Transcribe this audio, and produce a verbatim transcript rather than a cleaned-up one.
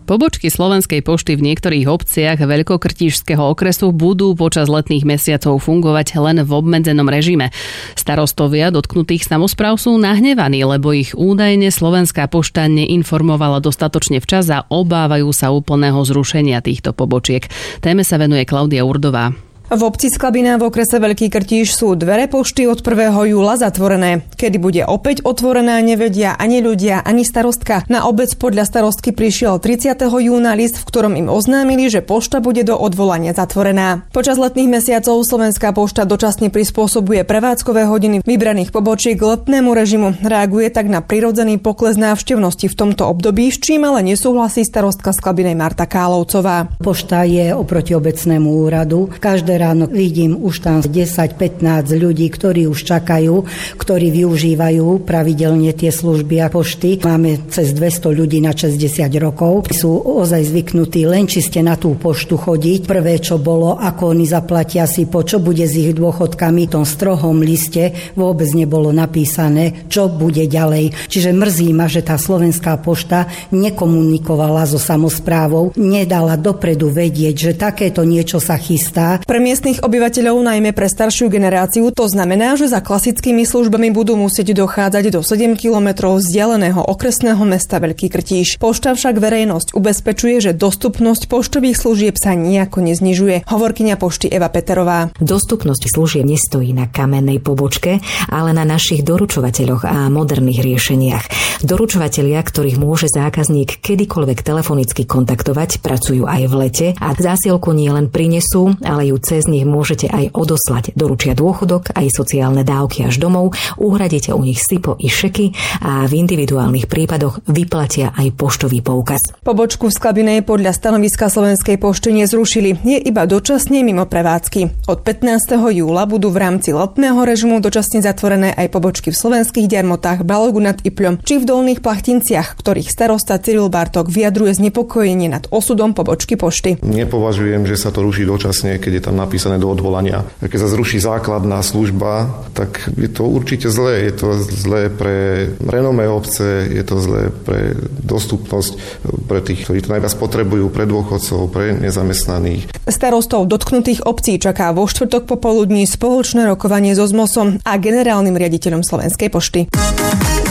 Pobočky Slovenskej pošty v niektorých obciach Veľkokrtíšskeho okresu budú počas letných mesiacov fungovať len v obmedzenom režime. Starostovia dotknutých samospráv sú nahnevaní, lebo ich údajne Slovenská pošta neinformovala dostatočne včas a obávajú sa úplného zrušenia týchto pobočiek. Téme sa venuje Klaudia Urdová. V obci Sklabina v okrese Veľký Krtíš sú dvere pošty od prvého júla zatvorené. Kedy bude opäť otvorená, nevedia ani ľudia, ani starostka. Na obec podľa starostky prišiel tridsiateho júna list, v ktorom im oznámili, že pošta bude do odvolania zatvorená. Počas letných mesiacov Slovenská pošta dočasne prispôsobuje prevádzkové hodiny vybraných pobočiek k letnému režimu. Reaguje tak na prirodzený pokles návštevnosti v tomto období, s čím ale nesúhlasí starostka Sklabinej Marta Kálovcová. Pošta je oproti obecnému úradu. Každé ráno vidím už tam desať pätnásť ľudí, ktorí už čakajú, ktorí využívajú pravidelne tie služby a pošty. Máme cez dvesto ľudí na šesťdesiat rokov. Sú ozaj zvyknutí len čiste na tú poštu chodiť. Prvé, čo bolo, ako oni zaplatia si, po čo bude s ich dôchodkami. V tom strohom liste vôbec nebolo napísané, čo bude ďalej. Čiže mrzí ma, že tá Slovenská pošta nekomunikovala so samosprávou, nedala dopredu vedieť, že takéto niečo sa chystá. Pre miestnych obyvateľov, najmä pre staršiu generáciu, to znamená, že za klasickými službami budú musieť dochádzať do sedem kilometrov vzdialeného okresného mesta Veľký Krtíš. Pošta však verejnosť ubezpečuje, že dostupnosť poštových služieb sa nijako neznižuje. Hovorkyňa pošty Eva Peterová. Dostupnosť služieb nestojí na kamennej pobočke, ale na našich doručovateľoch a moderných riešeniach. Doručovatelia, ktorých môže zákazník kedykoľvek telefonicky kontaktovať, pracujú aj v lete a zásielku nie len prinesú, ale ju cez nich môžete aj odoslať. Doručia dôchodok, aj sociálne dávky až domov, uhradíte u nich SIPO i šeky a v individuálnych prípadoch vyplatia aj poštový poukaz. Pobočku v Sklabine podľa stanoviska Slovenskej pošty nezrušili. Je iba dočasne mimo prevádzky. Od pätnásteho júla budú v rámci letného režimu dočasne zatvorené aj pobočky v Slovenských Ďarmotách, Balogu nad Ipľom či v Dolných Plachtinciach, ktorých starosta Cyril Bartók vyjadruje znepokojenie nad osudom pobočky pošty. Nepovažujem, že sa to ruší dočasne, keď je tam napísané do odvolania. Keď sa zruší základná služba, tak je to určite zlé. Je to zlé pre renomé obce, je to zlé pre dostupnosť pre tých, ktorí to najviac potrebujú, pre dôchodcov, pre nezamestnaných. Starostov dotknutých obcí čaká vo štvrtok popoludní spoločné rokovanie so zmosom a generálnym riaditeľom Slovenskej pošty.